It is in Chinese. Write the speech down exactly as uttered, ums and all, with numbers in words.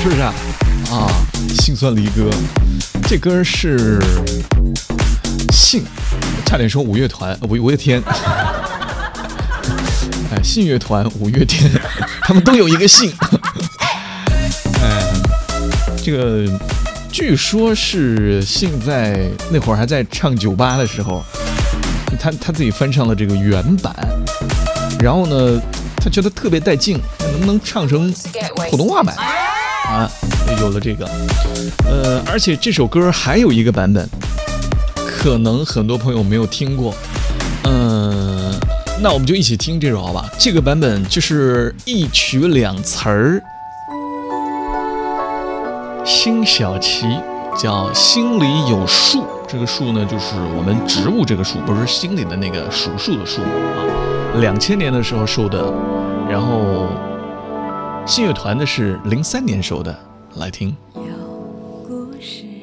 是不是啊？啊，心酸离歌，这歌是信，差点说五月团，五五月天。哎，信乐团、五月天，他们都有一个信。哎，这个据说是信在那会儿还在唱酒吧的时候，他他自己翻唱了这个原版，然后呢，他觉得特别带劲，能不能唱成普通话版啊？有了这个，呃，而且这首歌还有一个版本，可能很多朋友没有听过，嗯、呃，那我们就一起听这首好吧？这个版本就是一曲两词儿，辛晓琪叫心里有数，这个数呢就是我们植物这个数，不是心里的那个数数的数啊。两千年的时候收的，然后信乐团的是零三年收的，来听。 有故事